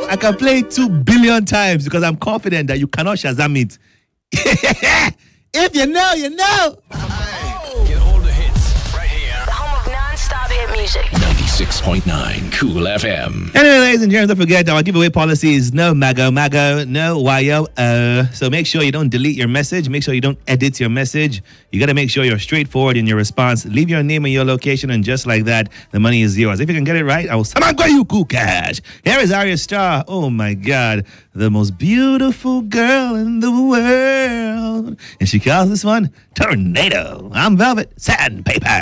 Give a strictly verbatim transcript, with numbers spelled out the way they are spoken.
I can play it two billion times because I'm confident that you cannot Shazam it. If you know, you know. Get all the hits right here. The home of non-stop hit music. ninety-six point nine Cool F M. Anyway, ladies and gentlemen, don't forget our giveaway policy is no mago mago, no wayo. Uh, so make sure you don't delete your message. Make sure you don't edit your message. You got to make sure you're straightforward in your response. Leave your name and your location, and just like that, the money is yours. If you can get it right, I will summon you cool cash. Here is Arya Starr. Oh my God, the most beautiful girl in the world, and she calls this one Tornado. I'm Velvet Sandpaper.